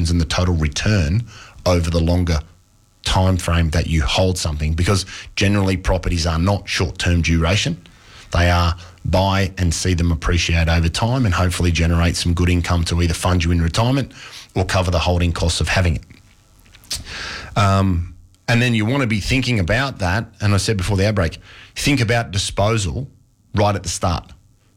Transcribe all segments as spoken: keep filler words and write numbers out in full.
valuations and the total return over the longer time frame that you hold something, because generally properties are not short-term duration. They are buy and see them appreciate over time and hopefully generate some good income to either fund you in retirement or cover the holding costs of having it. Um, and then you want to be thinking about that, and I said before the outbreak, think about disposal right at the start.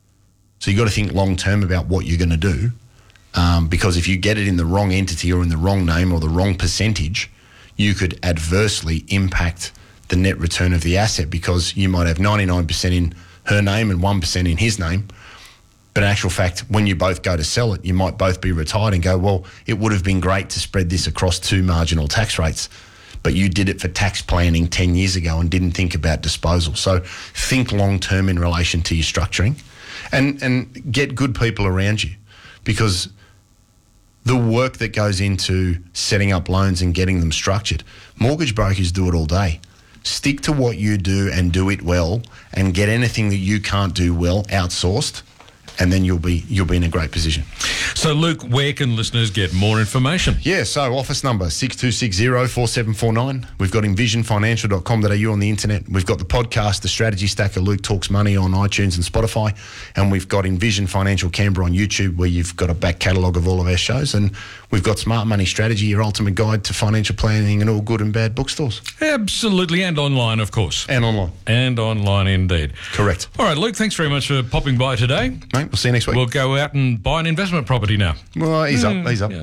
So you've got to think long-term about what you're going to do, um, because if you get it in the wrong entity or in the wrong name or the wrong percentage, you could adversely impact the net return of the asset, because you might have ninety-nine percent in her name and one percent in his name. But in actual fact, when you both go to sell it, you might both be retired and go, well, it would have been great to spread this across two marginal tax rates, but you did it for tax planning ten years ago and didn't think about disposal. So think long-term in relation to your structuring, and, and get good people around you, because the work that goes into setting up loans and getting them structured, mortgage brokers do it all day. Stick to what you do and do it well, and get anything that you can't do well outsourced, and then you'll be you'll be in a great position. So, Luke, where can listeners get more information? Yeah, so office number six two six zero, four seven four nine. We've got envision financial dot com dot a u on the internet. We've got the podcast, The Strategy Stacker, Luke Talks Money on iTunes and Spotify. And we've got Envision Financial Canberra on YouTube, where you've got a back catalogue of all of our shows. And we've got Smart Money Strategy, your ultimate guide to financial planning, and all good and bad bookstores. Absolutely, and online, of course. And online. And online indeed. Correct. All right, Luke, thanks very much for popping by today. Mate, we'll see you next week. We'll go out and buy an investment property now. Well, he's Mm. up, he's up.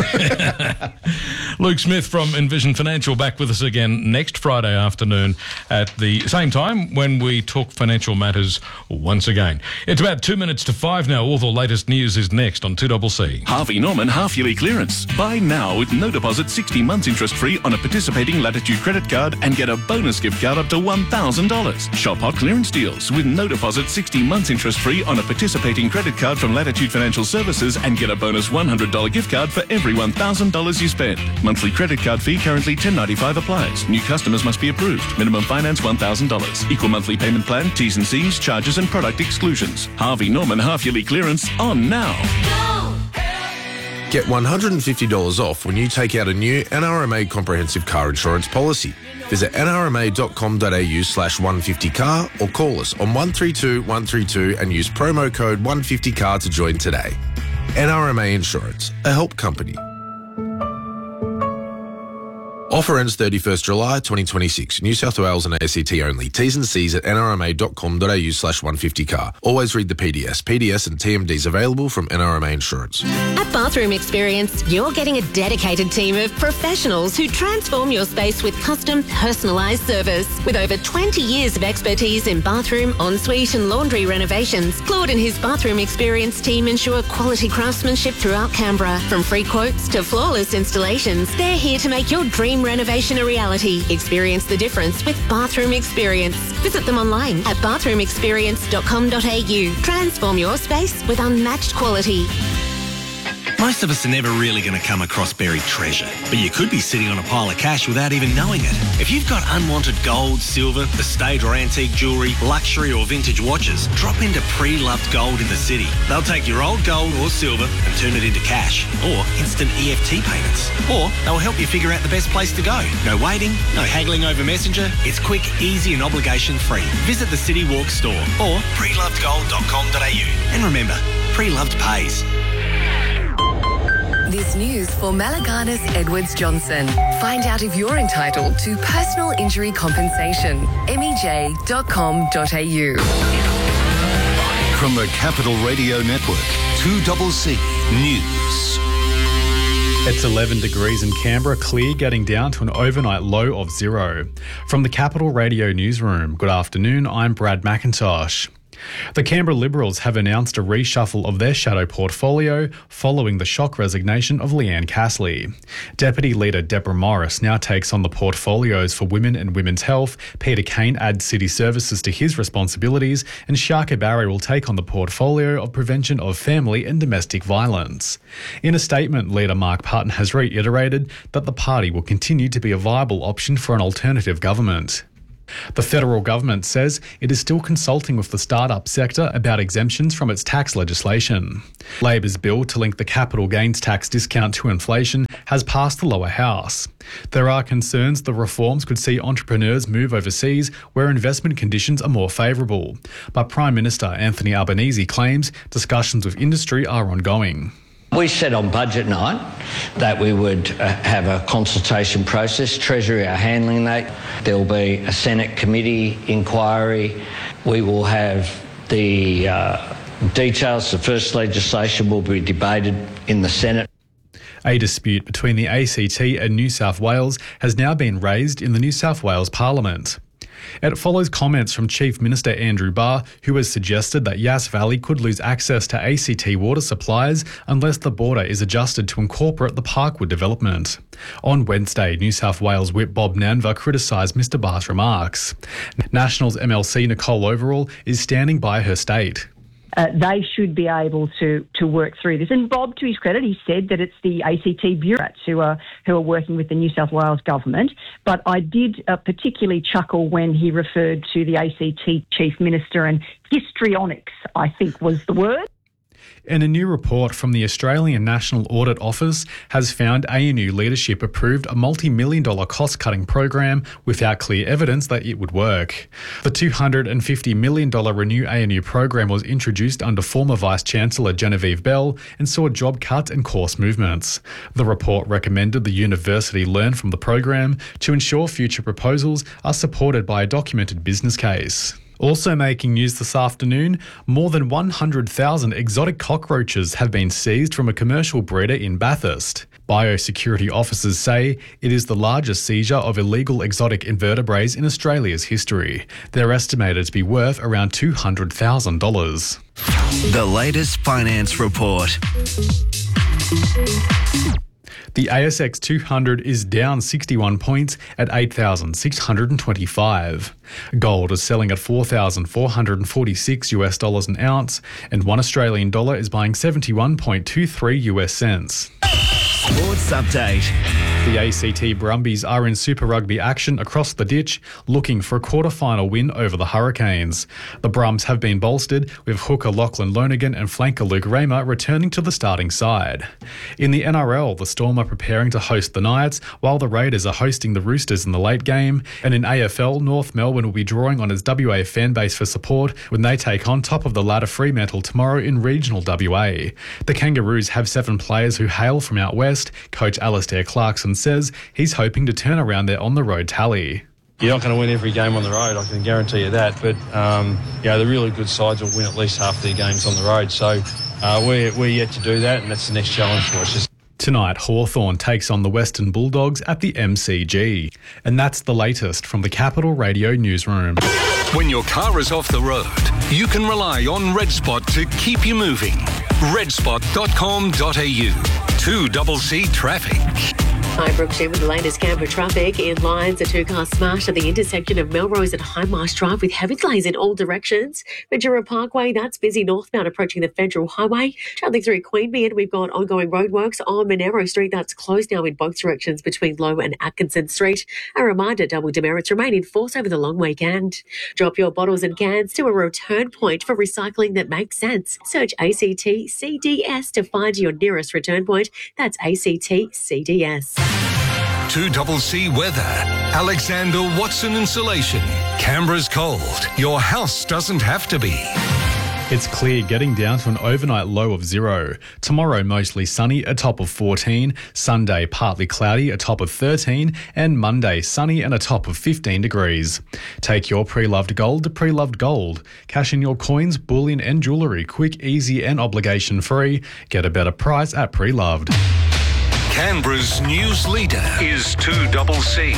Yeah, Luke Smith from Envision Financial, back with us again next Friday afternoon at the same time when we talk financial matters once again. It's about two minutes to five now. All the latest news is next on two C C. Harvey Norman half-yearly clearance. Buy now with no deposit, sixty months interest-free on a participating Latitude credit card and get a bonus gift card up to one thousand dollars. Shop hot clearance deals with no deposit, sixty months interest-free on a participating credit card from Latitude Financial Services and get a bonus one hundred dollars gift card for every one thousand dollars you spend. Monthly credit card fee currently ten ninety-five applies. New customers must be approved. Minimum finance one thousand dollars. Equal monthly payment plan, T's and C's, charges and product exclusions. Harvey Norman half-yearly clearance on now. Get one hundred fifty dollars off when you take out a new N R M A comprehensive car insurance policy. Visit n r m a dot com dot a u slash one fifty car or call us on one three two one three two and use promo code one fifty car to join today. N R M A Insurance, a help company. Offer ends thirty-first July twenty twenty-six. New South Wales and A C T only. T's and C's at n r m a dot com dot a u slash one fifty car. Always read the P D S. P D S and T M Ds available from N R M A Insurance. At Bathroom Experience, you're getting a dedicated team of professionals who transform your space with custom, personalised service. With over twenty years of expertise in bathroom, ensuite and laundry renovations, Claude and his Bathroom Experience team ensure quality craftsmanship throughout Canberra. From free quotes to flawless installations, they're here to make your dream renovation a reality. Experience the difference with Bathroom Experience. Visit them online at bathroom experience dot com dot a u. Transform your space with unmatched quality. Most of us are never really going to come across buried treasure, but you could be sitting on a pile of cash without even knowing it. If you've got unwanted gold, silver, estate or antique jewellery, luxury or vintage watches, drop into Pre-Loved Gold in the city. They'll take your old gold or silver and turn it into cash or instant E F T payments. Or they'll help you figure out the best place to go. No waiting, no haggling over Messenger. It's quick, easy and obligation free. Visit the City Walk store or pre loved gold dot com dot a u. And remember, Pre-Loved pays. This news for Malaganas Edwards Johnson. Find out if you're entitled to personal injury compensation. m e j dot com dot a u. From the Capital Radio Network, two C C News. It's eleven degrees in Canberra, clear, getting down to an overnight low of zero. From the Capital Radio Newsroom, good afternoon, I'm Brad McIntosh. The Canberra Liberals have announced a reshuffle of their shadow portfolio following the shock resignation of Leanne Castley. Deputy Leader Deborah Morris now takes on the portfolios for women and women's health, Peter Kane adds city services to his responsibilities, and Shaka Barry will take on the portfolio of prevention of family and domestic violence. In a statement, Leader Mark Parton has reiterated that the party will continue to be a viable option for an alternative government. The federal government says it is still consulting with the startup sector about exemptions from its tax legislation. Labor's bill to link the capital gains tax discount to inflation has passed the lower house. There are concerns the reforms could see entrepreneurs move overseas where investment conditions are more favourable. But Prime Minister Anthony Albanese claims discussions with industry are ongoing. We said on budget night that we would uh, have a consultation process. Treasury are handling that. There will be a Senate committee inquiry. We will have the uh, details. The first legislation will be debated in the Senate. A dispute between the A C T and New South Wales has now been raised in the New South Wales Parliament. It follows comments from Chief Minister Andrew Barr, who has suggested that Yass Valley could lose access to A C T water supplies unless the border is adjusted to incorporate the Parkwood development. On Wednesday, New South Wales Whip Bob Nanva criticised Mr Barr's remarks. Nationals M L C Nicole Overall is standing by her state. Uh, they should be able to to work through this. And Bob, to his credit, he said that it's the A C T bureaucrats who are who are working with the New South Wales government. But I did uh, particularly chuckle when he referred to the A C T Chief Minister, and histrionics, I think, was the word. And a new report from the Australian National Audit Office has found A N U leadership approved a multi-million dollar cost-cutting program without clear evidence that it would work. The two hundred fifty million dollars Renew A N U program was introduced under former Vice-Chancellor Genevieve Bell and saw job cuts and course movements. The report recommended the university learn from the program to ensure future proposals are supported by a documented business case. Also making news this afternoon, more than one hundred thousand exotic cockroaches have been seized from a commercial breeder in Bathurst. Biosecurity officers say it is the largest seizure of illegal exotic invertebrates in Australia's history. They're estimated to be worth around two hundred thousand dollars. The latest finance report. The A S X two hundred is down sixty-one points at eight thousand six hundred twenty-five. Gold is selling at four thousand four hundred forty-six US dollars an ounce, and one Australian dollar is buying seventy-one point two three US cents. Sports update. The A C T Brumbies are in Super Rugby action across the ditch, looking for a quarter-final win over the Hurricanes. The Brums have been bolstered, with hooker Lachlan Lonergan and flanker Luke Raymer returning to the starting side. In the N R L, the Storm are preparing to host the Knights, while the Raiders are hosting the Roosters in the late game. And in A F L, North Melbourne will be drawing on its W A fan base for support when they take on top of the ladder Fremantle tomorrow in regional W A. The Kangaroos have seven players who hail from out west. Coach Alistair Clarkson says he's hoping to turn around their on-the-road tally. You're not going to win every game on the road, I can guarantee you that. But, um, you know, the really good sides will win at least half their games on the road. So uh, we're, we're yet to do that, and that's the next challenge for us. Tonight, Hawthorn takes on the Western Bulldogs at the M C G. And that's the latest from the Capital Radio newsroom. When your car is off the road, you can rely on RedSpot to keep you moving. red spot dot com dot a u. two C C Traffic. Hi, Brooke Sheen with the latest Canberra traffic. In lines, a two-car smash at the intersection of Melrose and Highmarsh Drive with heavy delays in all directions. Ventura Parkway, that's busy northbound approaching the Federal Highway. Travelling through Queanbeyan, we've got ongoing roadworks on Monero Street. That's closed now in both directions between Low and Atkinson Street. A reminder, double demerits remain in force over the long weekend. Drop your bottles and cans to a return point for recycling that makes sense. Search A C T C D S to find your nearest return point. That's A C T C D S. two C C weather. Alexander Watson Insulation. Canberra's cold. Your house doesn't have to be. It's clear, getting down to an overnight low of zero. Tomorrow mostly sunny, a top of fourteen. Sunday partly cloudy, a top of thirteen. And Monday sunny and a top of fifteen degrees. Take your pre-loved gold to Pre-Loved Gold. Cash in your coins, bullion and jewellery. Quick, easy and obligation free. Get a better price at Pre-Loved. Canberra's news leader is two C C.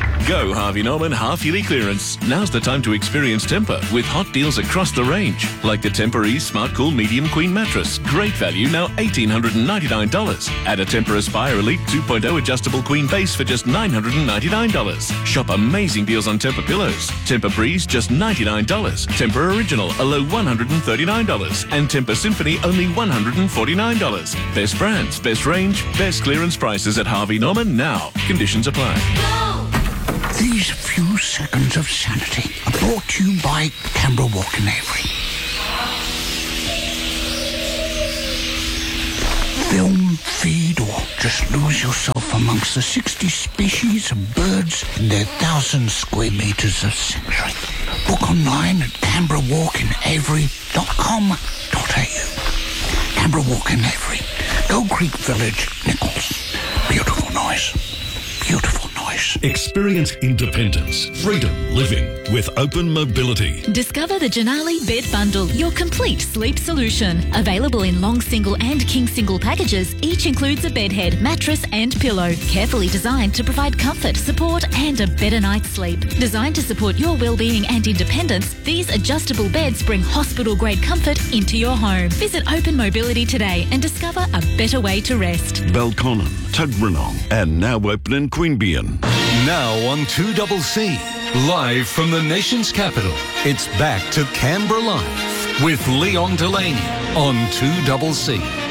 Go Harvey Norman half-yearly clearance. Now's the time to experience Tempur with hot deals across the range. Like the Tempur Ease Smart Cool Medium Queen Mattress. Great value, now one thousand eight hundred ninety-nine dollars. Add a Tempur Aspire Elite two point oh adjustable queen base for just nine hundred ninety-nine dollars. Shop amazing deals on Tempur pillows. Tempur Breeze, just ninety-nine dollars. Tempur Original, a low one hundred thirty-nine dollars. And Tempur Symphony, only one hundred forty-nine dollars. Best brands, best range, best clearance prices at Harvey Norman now. Conditions apply. These few seconds of sanity are brought to you by Canberra Walk and Avery. Film swim, feed, or just lose yourself amongst the sixty species of birds in their thousand square metres of sanctuary. Book online at canberra walk in avery dot com dot a u. Canberra Walk in Avery, Gold Creek Village, Nichols. Beautiful noise. Beautiful noise. Experience independence, freedom living with Open Mobility. Discover the Janali Bed Bundle, your complete sleep solution. Available in long single and king single packages, each includes a bed head, mattress and pillow. Carefully designed to provide comfort, support and a better night's sleep. Designed to support your well-being and independence, these adjustable beds bring hospital-grade comfort into your home. Visit Open Mobility today and discover a better way to rest. Belconnen, Tuggeranong and now open in Queanbeyan. Now on two C C, live from the nation's capital, it's back to Canberra Live with Leon Delaney on two C C.